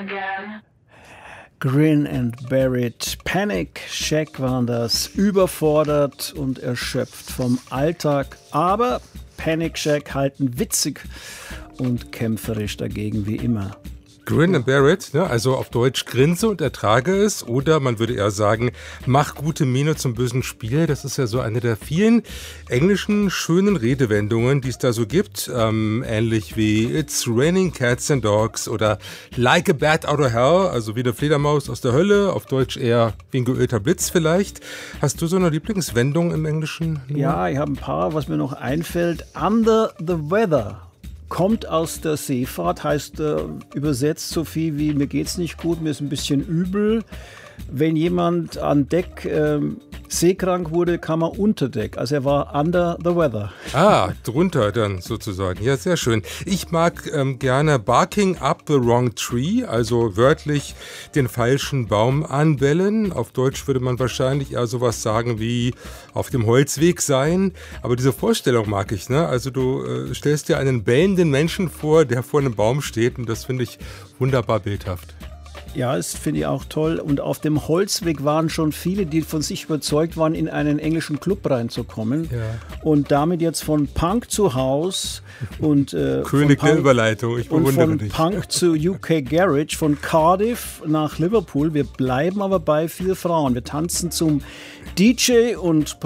Grin and Bear It. Panic Shack waren das, überfordert und erschöpft vom Alltag. Aber Panic Shack halten witzig und kämpferisch dagegen wie immer. Grin and bear it, ne? Also auf Deutsch grinse und ertrage es, oder man würde eher sagen, mach gute Miene zum bösen Spiel. Das ist ja so eine der vielen englischen schönen Redewendungen, die es da so gibt. Ähnlich wie It's raining cats and dogs oder Like a bat out of hell, also wie eine Fledermaus aus der Hölle. Auf Deutsch eher wie ein geölter Blitz vielleicht. Hast du so eine Lieblingswendung im Englischen? Ja, ich habe ein paar, was mir noch einfällt. Under the weather. Kommt aus der Seefahrt, heißt übersetzt so viel wie mir geht's nicht gut, mir ist ein bisschen übel. Wenn jemand an Deck seekrank wurde, kam er unter Deck. Also er war under the weather. Ah, drunter dann sozusagen. Ja, sehr schön. Ich mag gerne barking up the wrong tree, also wörtlich den falschen Baum anbellen. Auf Deutsch würde man wahrscheinlich eher sowas sagen wie auf dem Holzweg sein. Aber diese Vorstellung mag ich, ne? Also du stellst dir einen bellenden Menschen vor, der vor einem Baum steht, und das finde ich wunderbar bildhaft. Ja, das finde ich auch toll. Und auf dem Holzweg waren schon viele, die von sich überzeugt waren, in einen englischen Club reinzukommen. Ja. Und damit jetzt von Punk zu House und König der Überleitung, ich bewundere dich. Von Punk zu UK Garage, von Cardiff nach Liverpool. Wir bleiben aber bei 4 Frauen. Wir tanzen zum DJ und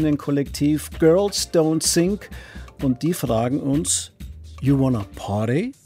Produzentinnen-Kollektiv Girls Don't Sing. Und die fragen uns, you wanna party?